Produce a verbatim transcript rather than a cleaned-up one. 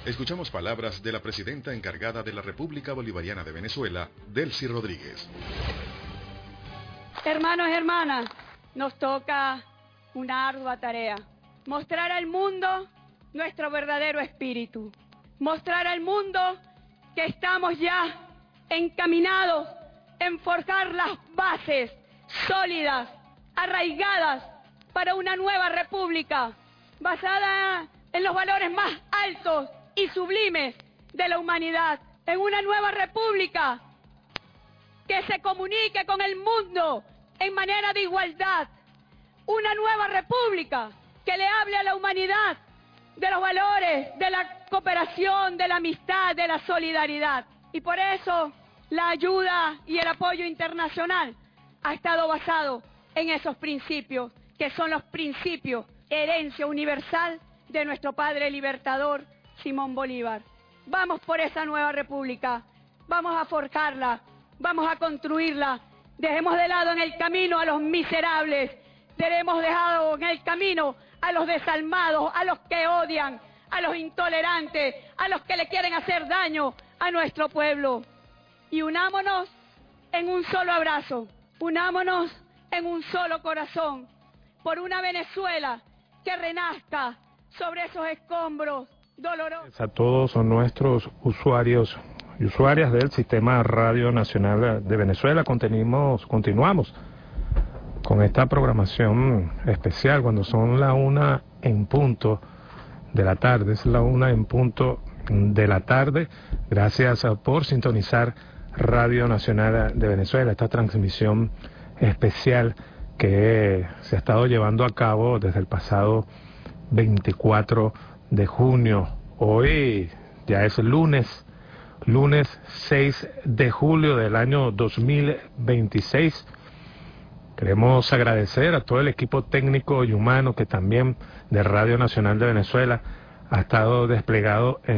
Escuchamos palabras de la presidenta encargada de la República Bolivariana de Venezuela, Delcy Rodríguez. Hermanos y hermanas, nos toca una ardua tarea. Mostrar al mundo nuestro verdadero espíritu. Mostrar al mundo que estamos ya encaminados en forjar las bases sólidas, arraigadas para una nueva república basada en los valores más altos y sublimes de la humanidad, en una nueva república que se comunique con el mundo en manera de igualdad, una nueva república que le hable a la humanidad de los valores, de la cooperación, de la amistad, de la solidaridad. Y por eso la ayuda y el apoyo internacional ha estado basado en esos principios, que son los principios, herencia universal de nuestro padre libertador, Simón Bolívar. Vamos por esa nueva república, vamos a forjarla, vamos a construirla. Dejemos de lado en el camino a los miserables, dejemos dejado en el camino a los desalmados, a los que odian, a los intolerantes, a los que le quieren hacer daño a nuestro pueblo. Y unámonos en un solo abrazo, unámonos en un solo corazón, por una Venezuela que renazca sobre esos escombros dolorosos. A todos nuestros usuarios y usuarias del Sistema Radio Nacional de Venezuela, continuamos, continuamos con esta programación especial cuando son la una en punto de la tarde, es la una en punto de la tarde. Gracias por sintonizar Radio Nacional de Venezuela, esta transmisión especial que se ha estado llevando a cabo desde el pasado veinticuatro de junio. Hoy ya es lunes, lunes seis de julio del año dos mil veintiséis. Queremos agradecer a todo el equipo técnico y humano que también de Radio Nacional de Venezuela ha estado desplegado en